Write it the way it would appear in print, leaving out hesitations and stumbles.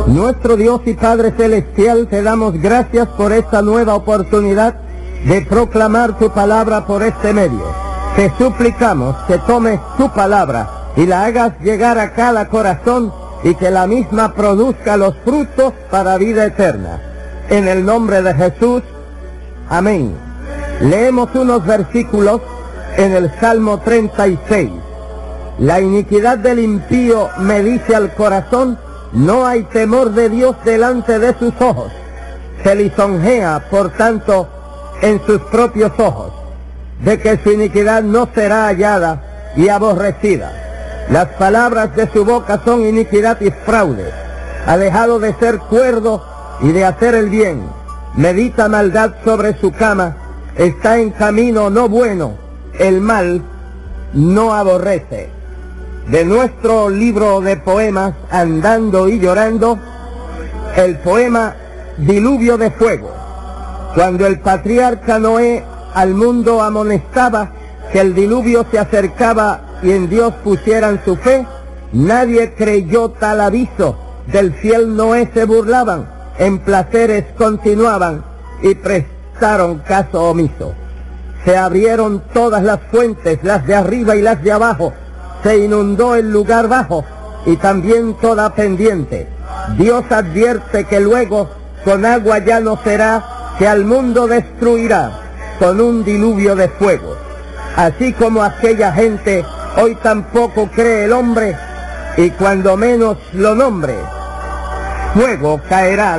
Nuestro Dios y Padre Celestial, te damos gracias por esta nueva oportunidad de proclamar tu palabra por este medio. Te suplicamos que tomes tu palabra y la hagas llegar a cada corazón y que la misma produzca los frutos para vida eterna. En el nombre de Jesús, amén. Leemos unos versículos en el Salmo 36. La iniquidad del impío me dice al corazón, no hay temor de Dios delante de sus ojos. Se lisonjea, por tanto, en sus propios ojos, de que su iniquidad no será hallada y aborrecida. Las palabras de su boca son iniquidad y fraude. Ha dejado de ser cuerdo y de hacer el bien. Medita maldad sobre su cama. Está en camino no bueno. El mal no aborrece. De nuestro libro de poemas, Andando y Llorando, el poema Diluvio de Fuego. Cuando el patriarca Noé al mundo amonestaba que el diluvio se acercaba y en Dios pusieran su fe, nadie creyó tal aviso. Del fiel Noé se burlaban, en placeres continuaban y prestaron caso omiso. Se abrieron todas las fuentes, las de arriba y las de abajo. Se inundó el lugar bajo y también toda pendiente. Dios advierte que luego con agua ya no será, que al mundo destruirá con un diluvio de fuego. Así como aquella gente, hoy tampoco cree el hombre, y cuando menos lo nombre, fuego caerá